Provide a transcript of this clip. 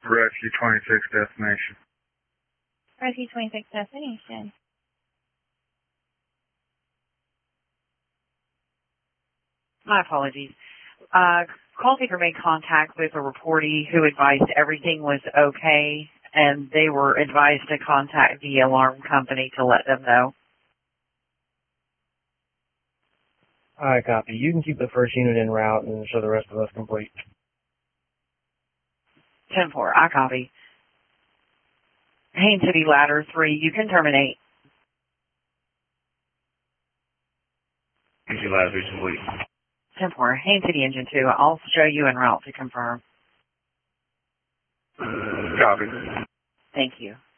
Rescue 26 destination. Rescue 26 destination. My apologies. Call taker made contact with a reportee who advised everything was okay, and they were advised to contact the alarm company to let them know. Alright, copy. You can keep the first unit en route and show the rest of us complete. 10-4, I copy. Haines City Ladder 3, you can terminate. Haines City Ladder 3 complete. 10-4, Haines City Engine 2, I'll show you en route to confirm. Copy. Thank you.